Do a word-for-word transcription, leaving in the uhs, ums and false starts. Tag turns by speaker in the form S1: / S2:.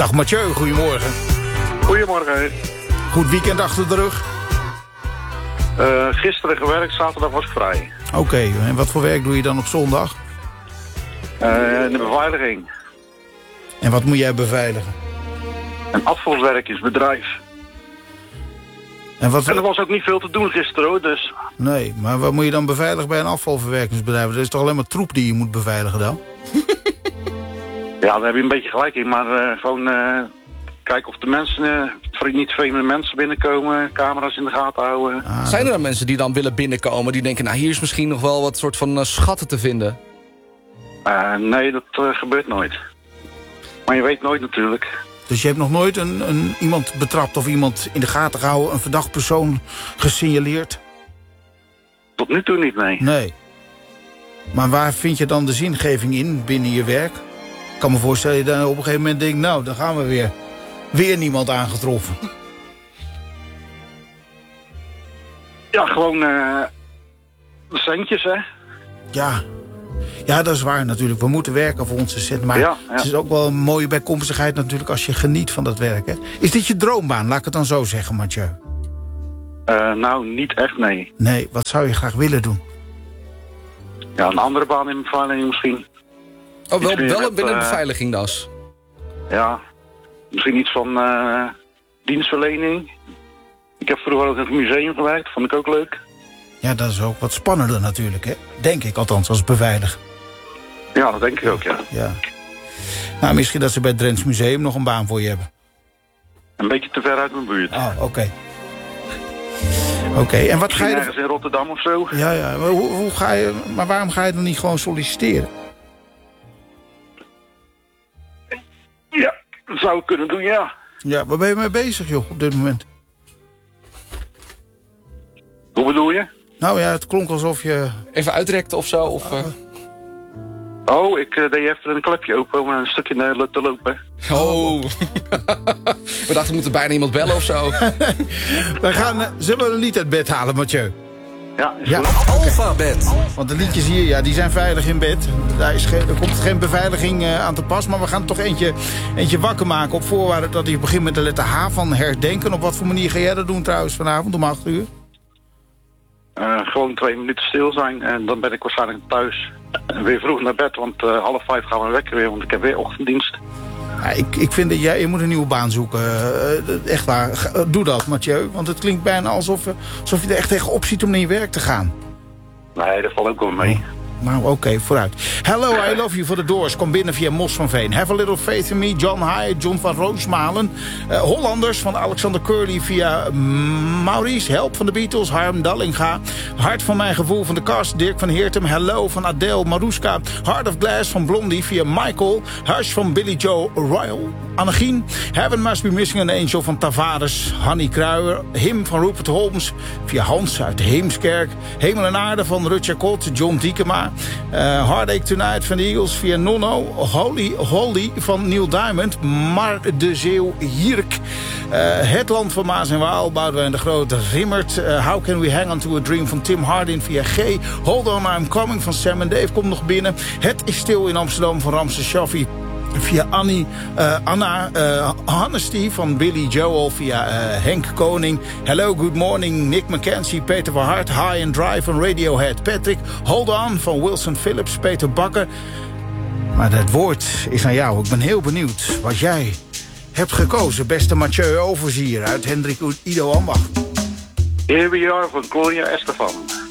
S1: Dag Mathieu, goedemorgen.
S2: Goedemorgen.
S1: Goed weekend achter de rug?
S2: Uh, gisteren gewerkt, zaterdag was ik vrij.
S1: Oké, okay, en wat voor werk doe je dan op zondag?
S2: Uh, de beveiliging.
S1: En wat moet jij beveiligen?
S2: Een afvalwerkingsbedrijf.
S1: En, wat...
S2: en er was ook niet veel te doen gisteren hoor, dus...
S1: Nee, maar wat moet je dan beveiligen bij een afvalverwerkingsbedrijf? Dat is toch alleen maar troep die je moet beveiligen dan?
S2: Ja, daar heb je een beetje gelijk in, maar uh, gewoon... Uh, kijken of de mensen, uh, niet vreemde mensen binnenkomen, camera's in de gaten houden.
S3: Ah, Zijn er dan mensen die dan willen binnenkomen, die denken, nou hier is misschien nog wel wat soort van uh, schatten te vinden?
S2: Uh, nee, dat uh, gebeurt nooit. Maar je weet nooit natuurlijk.
S1: Dus je hebt nog nooit een, een, iemand betrapt of iemand in de gaten gehouden, een verdacht persoon gesignaleerd?
S2: Tot nu toe niet, nee.
S1: Nee. Maar waar vind je dan de zingeving in binnen je werk? Ik kan me voorstellen dat je dan op een gegeven moment denkt, nou, dan gaan we weer. Weer niemand aangetroffen.
S2: Ja, gewoon uh, centjes, hè.
S1: Ja. Ja, dat is waar natuurlijk. We moeten werken voor onze cent. Maar ja, ja. Het is ook wel een mooie bijkomstigheid natuurlijk als je geniet van dat werk, hè. Is dit je droombaan? Laat ik het dan zo zeggen, Mathieu.
S2: Uh, nou, niet echt, nee.
S1: Nee, wat zou je graag willen doen?
S2: Ja, een andere baan in beveiliging misschien.
S3: Oh, wel, wel met, binnen uh, beveiliging das?
S2: Ja, misschien iets van uh, dienstverlening. Ik heb vroeger ook in het museum gewerkt, vond ik ook leuk.
S1: Ja, dat is ook wat spannender natuurlijk, hè? Denk ik althans, als beveiliger.
S2: Ja, dat denk ik ook, ja.
S1: ja. Nou, misschien dat ze bij het Drents Museum nog een baan voor je hebben.
S2: Een beetje te ver uit mijn buurt.
S1: Ah, oké. Okay. Oké, okay, en wat ga je...
S2: ergens in Rotterdam of zo.
S1: Ja, ja, maar, hoe, hoe ga je... maar waarom ga je dan niet gewoon solliciteren?
S2: Ja, dat zou ik kunnen doen, ja.
S1: Ja, waar ben je mee bezig, joh, op dit moment?
S2: Hoe bedoel je?
S1: Nou ja, het klonk alsof je...
S3: Even uitrekte of zo, of... Uh...
S2: Oh, ik uh, deed even een klepje open om een stukje uh, te lopen.
S3: Oh. We dachten, we moeten bijna iemand bellen of zo.
S1: We gaan... Uh, zullen we een lied uit bed halen, Mathieu?
S2: Ja, is
S1: ja.
S4: Alphabet.
S1: Want de liedjes hier, ja, die zijn veilig in bed. Daar, is geen, er komt geen beveiliging uh, aan te pas. Maar we gaan toch eentje, eentje wakker maken op voorwaarde dat hij begint met de letter H van herdenken. Op wat voor manier ga jij dat doen trouwens vanavond om acht uur?
S2: Uh, gewoon twee minuten stil zijn en dan ben ik waarschijnlijk thuis. En weer vroeg naar bed, want uh, half vijf gaan we wekken weer, want ik heb weer ochtenddienst.
S1: Ja, ik, ik vind dat jij, je moet een nieuwe baan zoeken. Uh, echt waar, Ga, doe dat, Mathieu. Want het klinkt bijna alsof, uh, alsof je er echt tegenop ziet om naar je werk te gaan.
S2: Nee, dat valt ook wel mee.
S1: Oh. Nou, oké, okay, vooruit. Hello, I love you for the Doors. Kom binnen via Mos van Veen. Have a little faith in me. John Hyatt, John van Roosmalen. Uh, Hollanders van Alexander Curly via Maurice. Help van de Beatles. Harm Dallinga. Hart van mijn gevoel van de Cast. Dirk van Heertem. Hello van Adele Maruska. Heart of Glass van Blondie via Michael. Hush van Billy Joe Royal. Annegien. Heaven Must Be Missing an Angel van Tavares. Hanny Kruijer. Him van Rupert Holmes via Hans uit de Heemskerk. Hemel en Aarde van Rutger Kot. John Diekema. Uh, Heartache Tonight van de Eagles via Nonno. Holy Holy van Neil Diamond. Mar de Zeeuw Hierk. Uh, Het Land van Maas en Waal. Boudewijn de Groot Rimmert. Uh, How Can We Hang On To A Dream van Tim Hardin via G. Hold On I'm Coming van Sam en Dave komt nog binnen. Het is stil in Amsterdam van Ramses Shaffi. Via Annie, uh, Anna, uh, Honesty van Billy Joel via uh, Henk Koning. Hello, good morning, Nick McKenzie, Peter van Hart, High and Dry van Radiohead. Patrick, Hold On van Wilson Phillips, Peter Bakker. Maar het woord is aan jou. Ik ben heel benieuwd wat jij hebt gekozen. Beste Mathieu Overzier uit Hendrik Ido Ambacht.
S2: Here we are van Gloria Estefan.